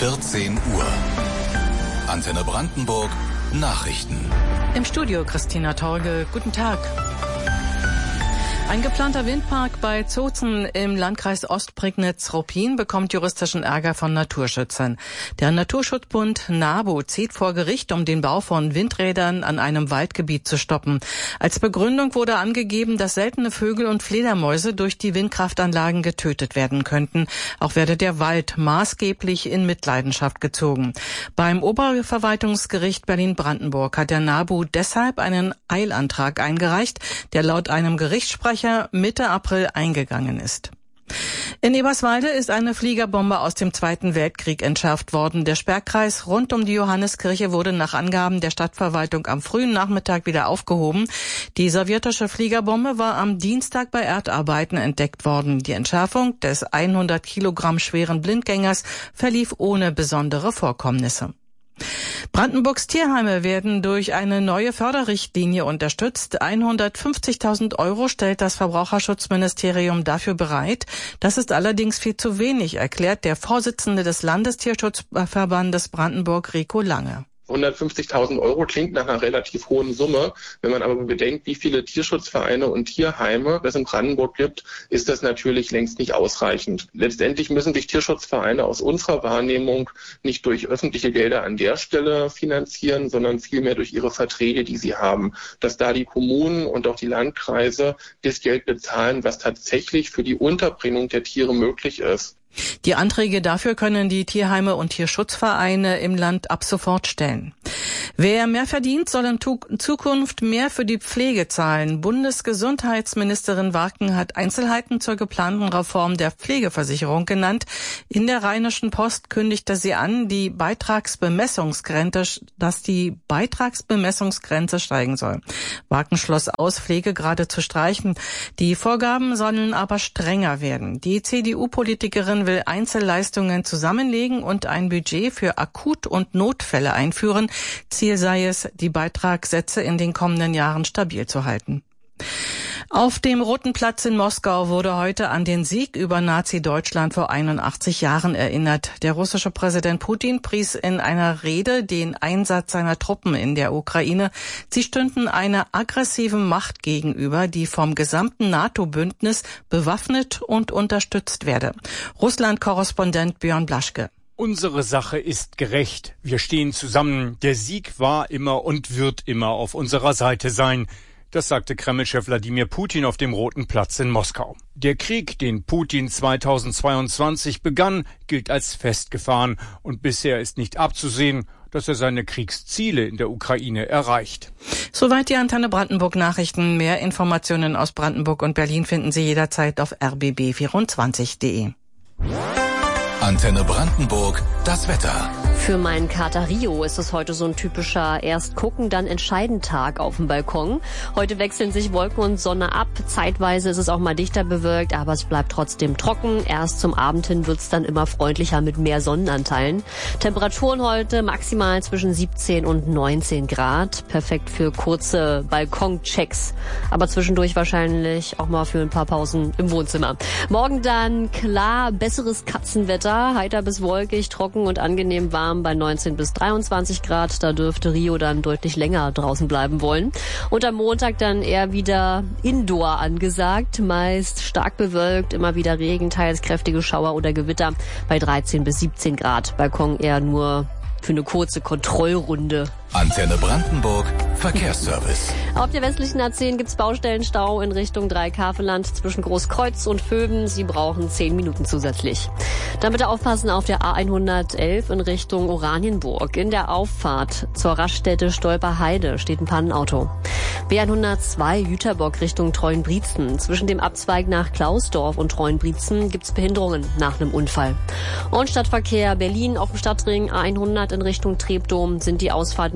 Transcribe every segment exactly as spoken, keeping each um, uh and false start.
vierzehn Uhr. Antenne Brandenburg Nachrichten. Im Studio Christina Torge. Guten Tag. Ein geplanter Windpark bei Zozen im Landkreis Ostprignitz-Ruppin bekommt juristischen Ärger von Naturschützern. Der Naturschutzbund NABU zieht vor Gericht, um den Bau von Windrädern an einem Waldgebiet zu stoppen. Als Begründung wurde angegeben, dass seltene Vögel und Fledermäuse durch die Windkraftanlagen getötet werden könnten. Auch werde der Wald maßgeblich in Mitleidenschaft gezogen. Beim Oberverwaltungsgericht Berlin-Brandenburg hat der NABU deshalb einen Eilantrag eingereicht, der laut einem Gerichtssprecher Mitte April eingegangen ist. In Eberswalde ist eine Fliegerbombe aus dem Zweiten Weltkrieg entschärft worden. Der Sperrkreis rund um die Johanneskirche wurde nach Angaben der Stadtverwaltung am frühen Nachmittag wieder aufgehoben. Die sowjetische Fliegerbombe war am Dienstag bei Erdarbeiten entdeckt worden. Die Entschärfung des hundert Kilogramm schweren Blindgängers verlief ohne besondere Vorkommnisse. Brandenburgs Tierheime werden durch eine neue Förderrichtlinie unterstützt. hundertfünfzigtausend Euro stellt das Verbraucherschutzministerium dafür bereit. Das ist allerdings viel zu wenig, erklärt der Vorsitzende des Landestierschutzverbandes Brandenburg, Rico Lange. hundertfünfzigtausend Euro klingt nach einer relativ hohen Summe. Wenn man aber bedenkt, wie viele Tierschutzvereine und Tierheime es in Brandenburg gibt, ist das natürlich längst nicht ausreichend. Letztendlich müssen sich Tierschutzvereine aus unserer Wahrnehmung nicht durch öffentliche Gelder an der Stelle finanzieren, sondern vielmehr durch ihre Verträge, die sie haben. Dass da die Kommunen und auch die Landkreise das Geld bezahlen, was tatsächlich für die Unterbringung der Tiere möglich ist. Die Anträge dafür können die Tierheime und Tierschutzvereine im Land ab sofort stellen. Wer mehr verdient, soll in Zukunft mehr für die Pflege zahlen. Bundesgesundheitsministerin Warken hat Einzelheiten zur geplanten Reform der Pflegeversicherung genannt. In der Rheinischen Post kündigte sie an, die Beitragsbemessungsgrenze, dass die Beitragsbemessungsgrenze steigen soll. Warken schloss aus, Pflegegrade zu streichen. Die Vorgaben sollen aber strenger werden. Die C D U-Politikerin will Einzelleistungen zusammenlegen und ein Budget für Akut- und Notfälle einführen. Ziel sei es, die Beitragssätze in den kommenden Jahren stabil zu halten. Auf dem Roten Platz in Moskau wurde heute an den Sieg über Nazi-Deutschland vor einundachtzig Jahren erinnert. Der russische Präsident Putin pries in einer Rede den Einsatz seiner Truppen in der Ukraine. Sie stünden einer aggressiven Macht gegenüber, die vom gesamten NATO-Bündnis bewaffnet und unterstützt werde. Russland-Korrespondent Björn Blaschke. Unsere Sache ist gerecht. Wir stehen zusammen. Der Sieg war immer und wird immer auf unserer Seite sein. Das sagte Kreml-Chef Wladimir Putin auf dem Roten Platz in Moskau. Der Krieg, den Putin zweitausendzweiundzwanzig begann, gilt als festgefahren und bisher ist nicht abzusehen, dass er seine Kriegsziele in der Ukraine erreicht. Soweit die Antenne Brandenburg Nachrichten. Mehr Informationen aus Brandenburg und Berlin finden Sie jederzeit auf r b b vierundzwanzig punkt d e. Antenne Brandenburg, das Wetter. Für meinen Kater Rio ist es heute so ein typischer erst gucken, dann entscheiden Tag auf dem Balkon. Heute wechseln sich Wolken und Sonne ab. Zeitweise ist es auch mal dichter bewölkt, aber es bleibt trotzdem trocken. Erst zum Abend hin wird's dann immer freundlicher mit mehr Sonnenanteilen. Temperaturen heute maximal zwischen siebzehn und neunzehn Grad. Perfekt für kurze Balkonchecks. Aber zwischendurch wahrscheinlich auch mal für ein paar Pausen im Wohnzimmer. Morgen dann klar besseres Katzenwetter. Heiter bis wolkig, trocken und angenehm warm bei neunzehn bis dreiundzwanzig Grad. Da dürfte Rio dann deutlich länger draußen bleiben wollen. Und am Montag dann eher wieder Indoor angesagt. Meist stark bewölkt, immer wieder Regen, teils kräftige Schauer oder Gewitter bei dreizehn bis siebzehn Grad. Balkon eher nur für eine kurze Kontrollrunde. Antenne Brandenburg, Verkehrsservice. Auf der westlichen A zehn gibt's Baustellenstau in Richtung Dreikaveland zwischen Großkreuz und Vöben. Sie brauchen zehn Minuten zusätzlich. Dann bitte aufpassen auf der A hundertelf in Richtung Oranienburg. In der Auffahrt zur Raststätte Stolperheide steht ein Pannenauto. B hundertzwei Jüterbock Richtung Treuenbrietzen. Zwischen dem Abzweig nach Klausdorf und Treuenbrietzen gibt's Behinderungen nach einem Unfall. Und Stadtverkehr Berlin auf dem Stadtring A hundert in Richtung Treptow sind die Ausfahrt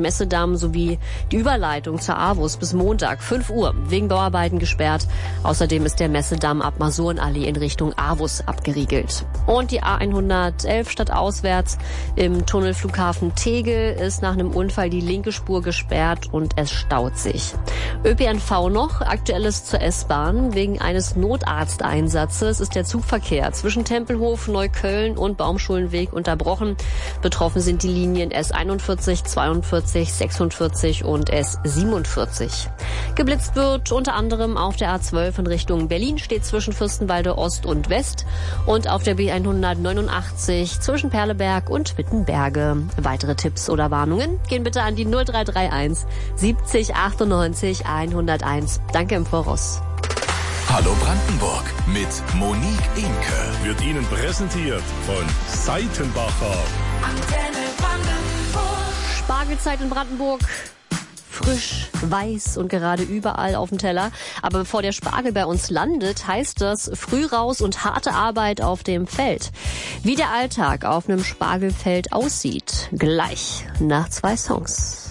Messedamm sowie die Überleitung zur AWUS bis Montag fünf Uhr wegen Bauarbeiten gesperrt. Außerdem ist der Messedamm ab Masurenallee in Richtung AWUS abgeriegelt. Und die A hundertelf stadtauswärts im Tunnelflughafen Tegel ist nach einem Unfall die linke Spur gesperrt und es staut sich. Ö P N V noch, aktuelles zur S-Bahn. Wegen eines Notarzteinsatzes ist der Zugverkehr zwischen Tempelhof, Neukölln und Baumschulenweg unterbrochen. Betroffen sind die Linien S einundvierzig, zweiundvierzig, sechsundvierzig und S siebenundvierzig. Geblitzt wird unter anderem auf der A zwölf in Richtung Berlin, steht zwischen Fürstenwalde Ost und West, und auf der B hundertneunundachtzig zwischen Perleberg und Wittenberge. Weitere Tipps oder Warnungen gehen bitte an die null drei drei eins siebzig achtundneunzig hunderteins. Danke im Voraus. Hallo Brandenburg mit Monique Imke. Wird Ihnen präsentiert von Seitenbacher. Antenne Brandenburg. Spargelzeit in Brandenburg. Frisch, weiß und gerade überall auf dem Teller. Aber bevor der Spargel bei uns landet, heißt das früh raus und harte Arbeit auf dem Feld. Wie der Alltag auf einem Spargelfeld aussieht, gleich nach zwei Songs.